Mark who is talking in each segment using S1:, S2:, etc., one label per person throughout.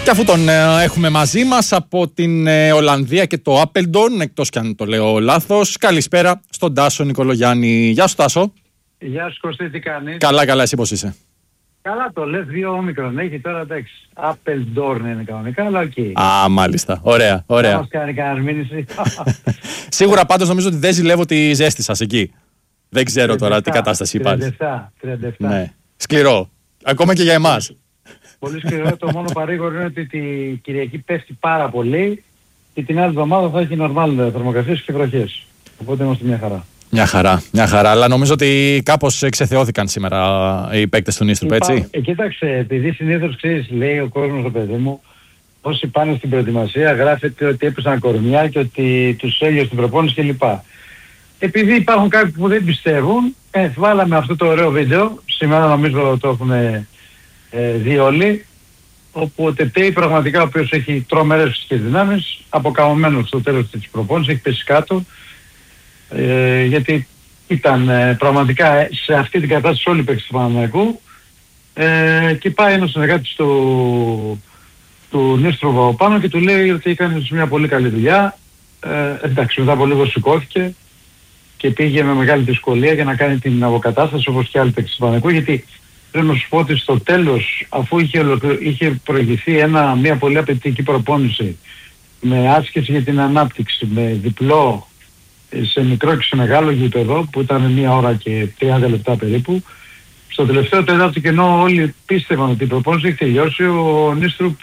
S1: Και αφού τον έχουμε μαζί μας από την Ολλανδία και το Apeldoorn, εκτός κι αν το λέω λάθος, καλησπέρα στον Τάσο Νικολογιάννη. Γεια σου Τάσο.
S2: Γεια σου Κωστή, τι κάνεις?
S1: Καλά, καλά, εσύ πώς είσαι?
S2: Καλά το λες, 2 όμικρον έχει τώρα, εντάξει. Apeldoorn είναι κανονικά, αλλά οκ.
S1: Α, μάλιστα. Ωραία, ωραία.
S2: Θα μας κάνει κανένα μήνυση.
S1: Σίγουρα πάντως νομίζω ότι δεν ζηλεύω τη ζέστη σας εκεί. Δεν ξέρω τώρα τι κατάσταση υπάρχει.
S2: 37.
S1: Ναι. Σκληρό. Ακόμα και για εμάς.
S2: Πολύ σκληρό. Το μόνο παρήγορο είναι ότι την Κυριακή πέφτει πάρα πολύ και την άλλη εβδομάδα θα έχει νορμάλ θερμοκρασίες και βροχές. Οπότε είμαστε μια χαρά.
S1: Μια χαρά. Αλλά νομίζω ότι κάπως εξεθεώθηκαν σήμερα οι παίκτες του Νίστρουπ, έτσι.
S2: Κοίταξε, επειδή συνήθως ξέρεις, λέει ο κόσμος, το παιδί μου, όσοι πάνε στην προετοιμασία γράφεται ότι έπεσαν κορμιά και ότι τους έλειωσε στην προπόνηση κλπ. Επειδή υπάρχουν κάποιοι που δεν πιστεύουν, βάλαμε αυτό το ωραίο βίντεο, σήμερα νομίζω το έχουμε δει όλοι, όπου ο Τετέι πραγματικά, ο οποίος έχει τρομερές φυσικές δυνάμεις, αποκαμωμένος στο τέλος της προπόνησης, έχει πέσει κάτω, γιατί ήταν πραγματικά σε αυτή την κατάσταση όλοι οι παίκτες του Παναθηναϊκού, και πάει ένας συνεργάτης του Νίστρουπ από πάνω και του λέει ότι έκανε μια πολύ καλή δουλειά. Εντάξει, μετά από λίγο σηκώθηκε και πήγε με μεγάλη δυσκολία για να κάνει την αποκατάσταση όπως και άλλοι παίκτες του Παναθηναϊκού, γιατί πρέπει να σου πω ότι στο τέλος, αφού είχε προηγηθεί μια πολύ απαιτητική προπόνηση με άσκηση για την ανάπτυξη, με διπλό σε μικρό και σε μεγάλο γήπεδο που ήταν 1 ώρα και 30 λεπτά περίπου, στο τελευταίο τέταρτο, και ενώ όλοι πίστευαν ότι η προπόνηση έχει τελειώσει, ο Νίστρουπ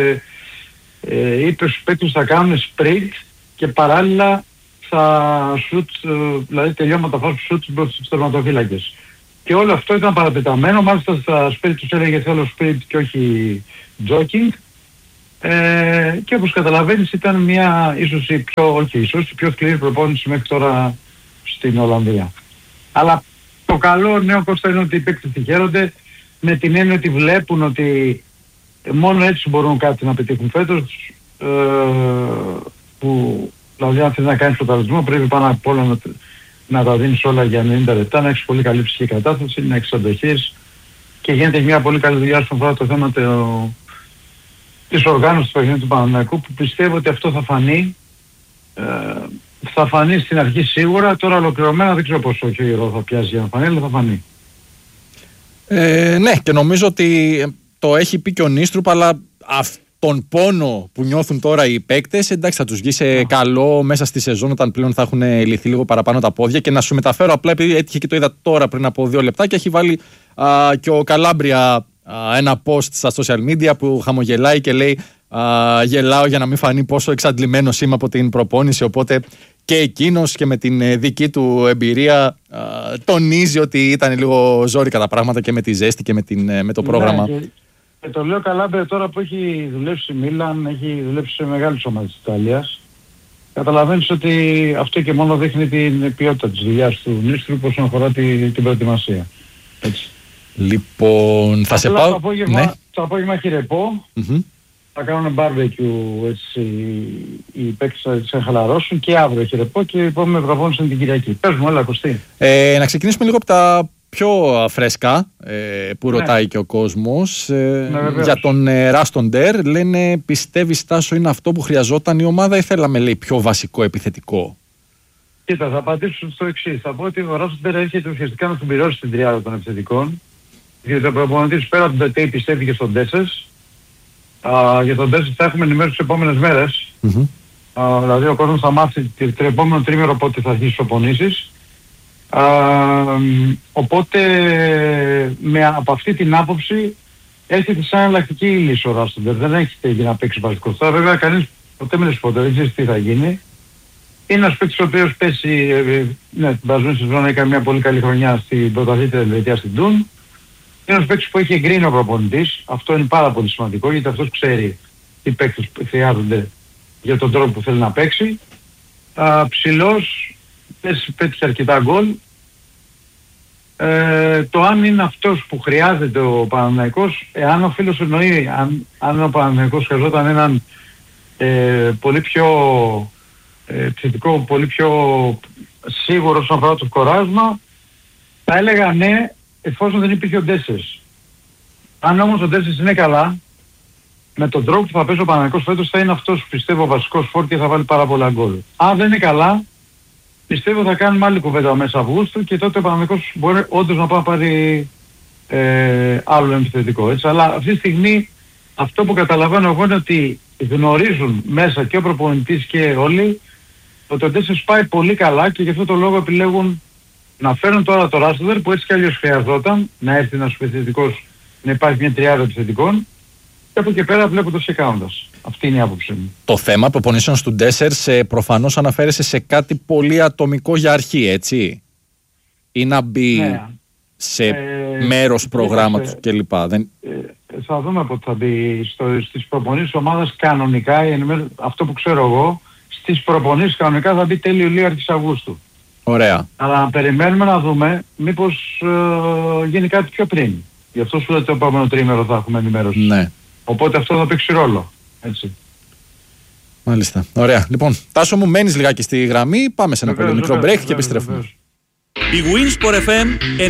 S2: είπε στους παίκτες θα κάνουν sprint και παράλληλα θα σουτ, δηλαδή τελειώματα φάσου σουτ μπροστά στους τερματοφύλακες. Και όλο αυτό ήταν παραπεταμένο, μάλιστα στα sprint τους έλεγε θέλω sprint και όχι jogging. Και όπως καταλαβαίνεις ήταν μια ίσως η πιο σκληρή προπόνηση μέχρι τώρα στην Ολλανδία. Αλλά το καλό νέο Κώστα είναι ότι οι παίκτες τη χαίρονται, με την έννοια ότι βλέπουν ότι μόνο έτσι μπορούν κάτι να πετύχουν φέτος, που δηλαδή αν θέλεις να κάνεις πρωταθλητισμό πρέπει πάνω απ' όλα να τα δίνεις όλα για 90 λεπτά, να έχεις πολύ καλή ψυχική κατάσταση, να έχεις αντοχής, και γίνεται μια πολύ καλή δουλειά στον αφορά το θέμα της οργάνωσης του παιχνιδιού του Παναθηναϊκού, που πιστεύω ότι αυτό θα φανεί. Θα φανεί στην αρχή σίγουρα, τώρα ολοκληρωμένα δεν ξέρω πόσο καιρό θα πιάσει για να φανεί, αλλά θα φανεί.
S1: Ναι, και νομίζω ότι το έχει πει και ο Νίστρουπ, αλλά τον πόνο που νιώθουν τώρα οι παίκτες, εντάξει, θα τους βγει σε καλό μέσα στη σεζόν, όταν πλέον θα έχουν λυθεί λίγο παραπάνω τα πόδια. Και να σου μεταφέρω απλά, επειδή έτυχε και το είδα τώρα πριν από 2 λεπτά, και έχει βάλει και ο Καλάμπρια ένα post στα social media που χαμογελάει και λέει γελάω για να μην φανεί πόσο εξαντλημένος είμαι από την προπόνηση, οπότε και εκείνος και με την δική του εμπειρία τονίζει ότι ήταν λίγο ζόρικα τα πράγματα και με τη ζέστη και με το πρόγραμμα.
S2: Και το λέω Καλάμπρια τώρα που έχει δουλέψει στη Μίλαν, έχει δουλέψει σε μεγάλες ομάδες της Ιταλίας. Καταλαβαίνεις ότι αυτό και μόνο δείχνει την ποιότητα της δουλειάς του Νίστρουπ όσον αφορά την προετοιμασία. Έτσι.
S1: Λοιπόν, θα σε πάω.
S2: Το απόγευμα έχει ρεπό. Θα κάνουν barbecue, έτσι, οι παίκτες θα τις χαλαρώσουν, και αύριο έχει ρεπό και η επόμενη προπόνηση είναι την Κυριακή. Πες μου όλα, Κωστή.
S1: Να ξεκινήσουμε λίγο από τα πιο φρέσκα που ρωτάει και ο κόσμος. Για τον Ράστον Ντερ λένε, πιστεύεις Τάσο είναι αυτό που χρειαζόταν η ομάδα ή θέλαμε, λέει, πιο βασικό επιθετικό?
S2: Κοίτα, θα απαντήσω στο εξής. Θα πω ότι ο Ράστον Ντερ έρχεται ουσιαστικά να συμπληρώσει την τριάδα των επιθετικών, γιατί ο προπονητής πέρα από τον Τετέι πιστεύει και στον Ντέσσες. Για τον Ντέσσες θα έχουμε ενημέρωση τις επόμενες μέρες. Δηλαδή ο κόσμος θα μάθει το επόμενο τρίμηνο πότε θα αρχίσει τις προπονήσεις. Οπότε από αυτή την άποψη έρχεται σαν εναλλακτική λύση ο Ράστον Ντερ. Δεν έχετε για να παίξει βασικός. Τώρα βέβαια κανείς ποτέ μην εσπότε, δεν ξέρεις τι θα γίνει. Είναι ένας παίκτης ο οποίος πέσει, την περασμένη σεζόν έκανε μια πολύ καλή χρονιά στην πρωταθλήτρια Ελβετία στην Τουν. Είναι ένας παίκτης που έχει εγκρίνει ο προπονητής. Αυτό είναι πάρα πολύ σημαντικό, γιατί αυτός ξέρει τι παίκτες χρειάζονται για τον τρόπο που θέλει να παίξει. Ψηλός, πέτυχε αρκετά γκολ. Το αν είναι αυτός που χρειάζεται ο Παναθηναϊκός, εάν ο φίλος εννοεί, αν ο Παναθηναϊκός χρειαζόταν έναν πολύ πιο επιθετικό, πολύ πιο σίγουρο όσον αφορά το κοράσμα, θα έλεγα ναι, εφόσον δεν υπήρχε ο Ντέσσες. Αν όμως ο Ντέσσες είναι καλά, με τον τρόπο που θα παίζει ο Παναθηναϊκός φέτος θα είναι αυτός που πιστεύω βασικός φόρ και θα βάλει πάρα πολλά γκολ. Αν δεν είναι καλά, πιστεύω θα κάνουμε άλλη κουβέντα μέσα Αυγούστου και τότε ο Παναθηναϊκός μπορεί όντως να πάει να πάρει άλλο επιθετικό. Έτσι. Αλλά αυτή τη στιγμή αυτό που καταλαβαίνω εγώ είναι ότι γνωρίζουν μέσα και ο προπονητής και όλοι ότι ο Τέσσερις πάει πολύ καλά και γι' αυτό το λόγο επιλέγουν να φέρουν τώρα το Ράστοβερ που έτσι κι αλλιώς χρειαζόταν να έρθει ένας επιθετικός, να υπάρχει μια τριάδα επιθετικών και από εκεί πέρα βλέποντας και κάνοντας. Αυτή είναι η άποψή μου.
S1: Το θέμα προπονήσεων του Ντέσσερς προφανώς αναφέρεσαι σε κάτι πολύ ατομικό για αρχή, έτσι. Ή να μπει σε μέρος προγράμματος κλπ.
S2: Θα δούμε πότε θα μπει στις προπονήσεις ομάδας κανονικά, αυτό που ξέρω εγώ, στις προπονήσεις κανονικά θα μπει τέλη Ιουλίου αρχής Αυγούστου.
S1: Ωραία.
S2: Αλλά να περιμένουμε να δούμε μήπως γίνει κάτι πιο πριν. Γι' αυτό σου λέω ότι το επόμενο τρίμηνο θα έχουμε ενημέρωση.
S1: Ναι.
S2: Οπότε αυτό θα παίξει ρόλο. Έτσι.
S1: Μάλιστα. Ωραία. Λοιπόν, Τάσο μου, μένεις λιγάκι στη γραμμή. Πάμε σε ένα πολύ μικρό break και επιστρέφουμε.
S3: Η Winsport FM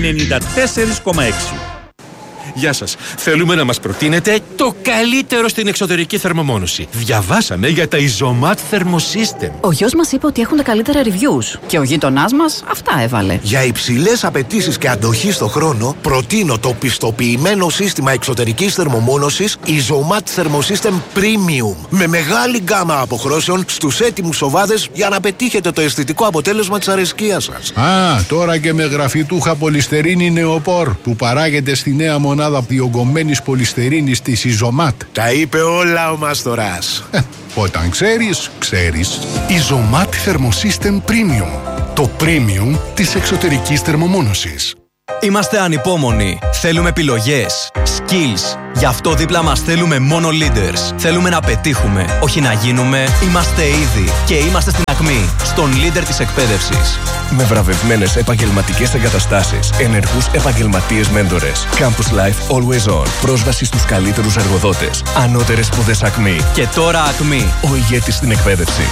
S3: 94,6.
S4: Γεια σας. Θέλουμε να μας προτείνετε το καλύτερο στην εξωτερική θερμομόνωση. Διαβάσαμε για τα Isomat Thermosystem.
S5: Ο γιος μας είπε ότι έχουν τα καλύτερα reviews και ο γείτονάς μας αυτά έβαλε.
S6: Για υψηλές απαιτήσεις και αντοχή στο χρόνο, προτείνω το πιστοποιημένο σύστημα εξωτερικής θερμομόνωσης Isomat Thermosystem Premium. Με μεγάλη γκάμα αποχρώσεων στους έτοιμους οβάδες για να πετύχετε το αισθητικό αποτέλεσμα της αρεσκίας σας.
S7: Τώρα και με γραφιτούχα πολυστερίνη νεοπόρ που παράγεται στη νέα μονάδα διογκωμένης πολυστερίνης της Isomat.
S6: Τα είπε όλα ο Μάστορας.
S7: Όταν ξέρεις, ξέρεις.
S8: Isomat Thermosystem Premium. Το premium της εξωτερικής θερμομόνωσης.
S9: Είμαστε ανυπόμονοι. Θέλουμε επιλογές, skills. Γι' αυτό δίπλα μας θέλουμε μόνο leaders. Θέλουμε να πετύχουμε, όχι να γίνουμε. Είμαστε ήδη και είμαστε στην ακμή, στον leader της εκπαίδευσης.
S8: Με βραβευμένες επαγγελματικές εγκαταστάσεις, ενεργούς επαγγελματίες μέντορες. Campus Life Always On. Πρόσβαση στους καλύτερους εργοδότες. Ανώτερες σπουδές ακμή.
S9: Και τώρα ακμή.
S8: Ο ηγέτης στην εκπαίδευση.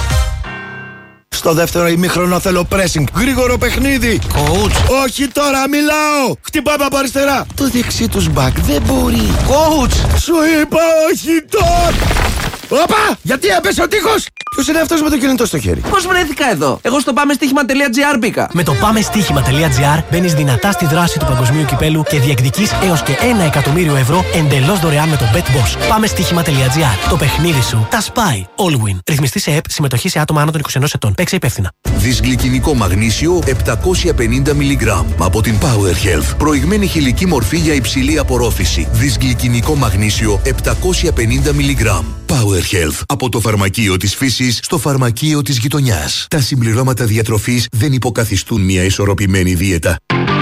S6: Στο δεύτερο ημίχρονο θέλω pressing. Γρήγορο παιχνίδι.
S9: Coach.
S6: Όχι τώρα, μιλάω. Χτυπάμε από αριστερά. Το δεξί τους back δεν μπορεί.
S9: Coach.
S6: Σου είπα όχι τώρα. Όπα! Γιατί έπεσε ο τείχος! Ποιος είναι αυτός με το κινητό στο χέρι?
S10: Πώς βρέθηκα εδώ? Εγώ στο πάμεστοίχημα.gr μπήκα.
S11: Με το πάμεστοίχημα.gr μπαίνεις δυνατά στη δράση του παγκοσμίου κυπέλου και διεκδικείς έως και 1 εκατομμύριο ευρώ εντελώς δωρεάν με το BetBoss. Πάμεστοίχημα.gr. Το παιχνίδι σου τα σπάει. Allwin. Ρυθμιστή σε ΕΠ, συμμετοχή σε άτομα άνω των 21 ετών. Παίξε υπεύθυνα.
S12: Δυσγλυκινικό μαγνήσιο 750 mg από την Power Health. Προηγμένη χηλική μορφή για υψηλή απορρόφηση. Δυσγλυκινικό μαγνήσιο 750 mg. Power Health. Από το φαρμακείο της φύσης στο φαρμακείο της γειτονιάς. Τα συμπληρώματα διατροφής δεν υποκαθιστούν μια ισορροπημένη δίαιτα.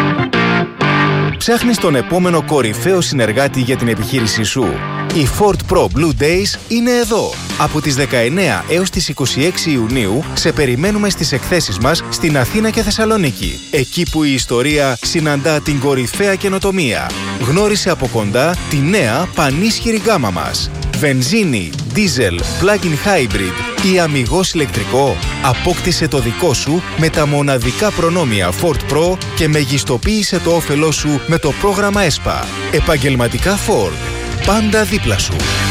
S13: Ψάχνεις τον επόμενο κορυφαίο συνεργάτη για την επιχείρησή σου? Οι Ford Pro Blue Days είναι εδώ. Από τις 19 έως τις 26 Ιουνίου σε περιμένουμε στις εκθέσεις μας στην Αθήνα και Θεσσαλονίκη. Εκεί που η ιστορία συναντά την κορυφαία καινοτομία. Γνώρισε από κοντά τη νέα πανίσχυρη γκάμα μας. Βενζίνη, diesel, plug-in hybrid ή αμιγώς ηλεκτρικό. Απόκτησε το δικό σου με τα μοναδικά προνόμια Ford Pro και μεγιστοποίησε το όφελό σου με το πρόγραμμα ESPA. Επαγγελματικά Ford. Πάντα δίπλα σου.